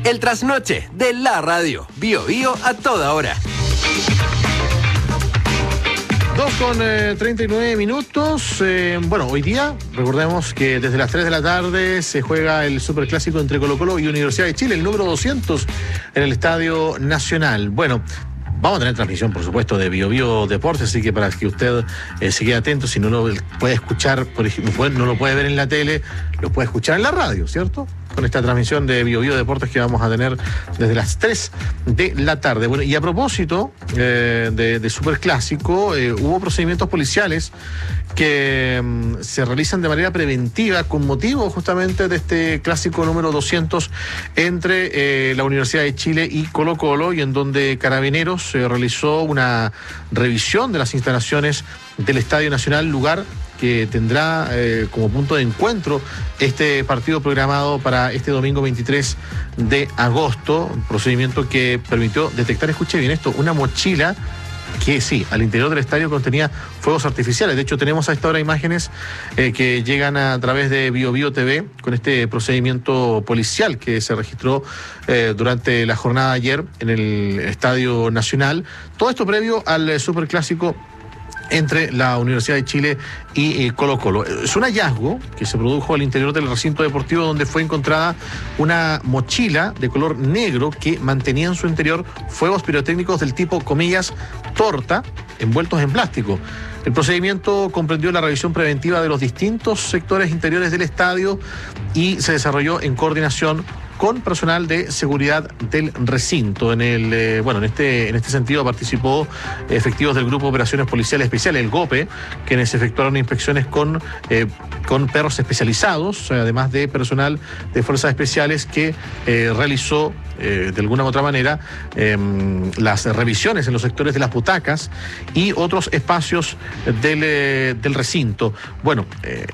El trasnoche de la radio. Bio Bio a toda hora. 2:39. Bueno, hoy día, recordemos que desde las 3 de la tarde se juega el superclásico entre Colo-Colo y Universidad de Chile, el número 200 en el Estadio Nacional. Bueno, vamos a tener transmisión, por supuesto, de Bio Bio Deportes, así que para que usted se quede atento, si no lo puede escuchar, por ejemplo, no lo puede ver en la tele, lo puede escuchar en la radio, ¿cierto? Con esta transmisión de Bio Bio Deportes que vamos a tener desde las 3 de la tarde. Bueno, y a propósito de Superclásico, hubo procedimientos policiales que se realizan de manera preventiva con motivo justamente de este clásico número 200 entre la Universidad de Chile y Colo-Colo, y en donde Carabineros realizó una revisión de las instalaciones del Estadio Nacional, lugar que tendrá como punto de encuentro este partido programado para este domingo 23 de agosto, un procedimiento que permitió detectar, escuche bien esto, una mochila que sí, al interior del estadio contenía fuegos artificiales. De hecho, tenemos a esta hora imágenes que llegan a través de Bio Bio TV con este procedimiento policial que se registró durante la jornada de ayer en el Estadio Nacional. Todo esto previo al superclásico entre la Universidad de Chile y Colo-Colo. Es un hallazgo que se produjo al interior del recinto deportivo, donde fue encontrada una mochila de color negro que mantenía en su interior fuegos pirotécnicos del tipo, comillas, torta, envueltos en plástico. El procedimiento comprendió la revisión preventiva de los distintos sectores interiores del estadio y se desarrolló en coordinación con personal de seguridad del recinto. En este sentido participó efectivos del Grupo de Operaciones Policiales Especiales, el GOPE, quienes efectuaron inspecciones con perros especializados, además de personal de fuerzas especiales que realizó de alguna u otra manera las revisiones en los sectores de las butacas y otros espacios del recinto. Bueno,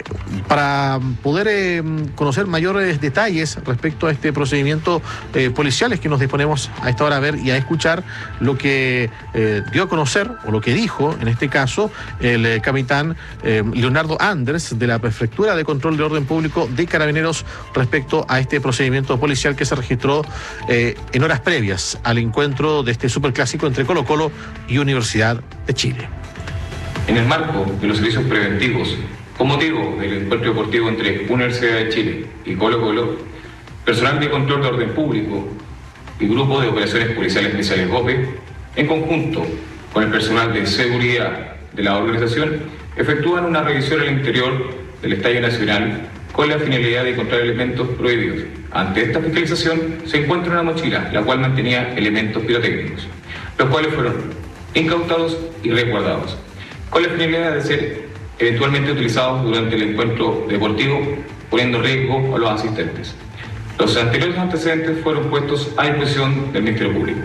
para poder conocer mayores detalles respecto a este procedimiento policial es que nos disponemos a esta hora a ver y a escuchar lo que dio a conocer, o lo que dijo en este caso el capitán Leonardo Anders, de la Prefectura de Control de Orden Público de Carabineros, respecto a este procedimiento policial que se registró en horas previas al encuentro de este superclásico entre Colo-Colo y Universidad de Chile. En el marco de los servicios preventivos, con motivo del encuentro deportivo entre Universidad de Chile y Colo-Colo, personal de control de orden público y Grupo de Operaciones Policiales Especiales GOPE, en conjunto con el personal de seguridad de la organización, efectúan una revisión al interior del Estadio Nacional con la finalidad de encontrar elementos prohibidos. Ante esta fiscalización se encuentra una mochila, la cual mantenía elementos pirotécnicos, los cuales fueron incautados y resguardados, con la finalidad de ser eventualmente utilizados durante el encuentro deportivo, poniendo en riesgo a los asistentes. Los anteriores antecedentes fueron puestos a disposición del Ministerio Público.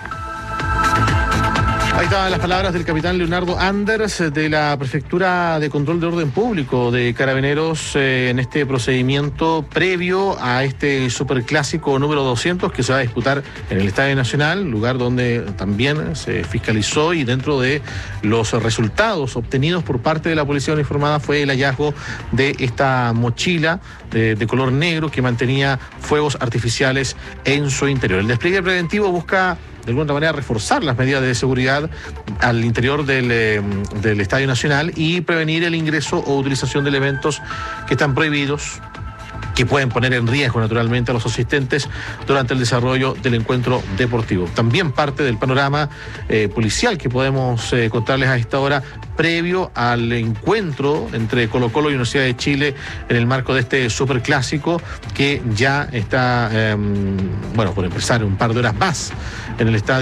Ahí estaban las palabras del capitán Leonardo Anders, de la Prefectura de Control de Orden Público de Carabineros, en este procedimiento previo a este superclásico número 200 que se va a disputar en el Estadio Nacional, lugar donde también se fiscalizó, y dentro de los resultados obtenidos por parte de la Policía Uniformada fue el hallazgo de esta mochila de color negro que mantenía fuegos artificiales en su interior. El despliegue preventivo busca de alguna manera reforzar las medidas de seguridad al interior del Estadio Nacional y prevenir el ingreso o utilización de elementos que están prohibidos, que pueden poner en riesgo naturalmente a los asistentes durante el desarrollo del encuentro deportivo. También parte del panorama policial que podemos contarles a esta hora previo al encuentro entre Colo-Colo y Universidad de Chile en el marco de este superclásico que ya está, por empezar un par de horas más en el estadio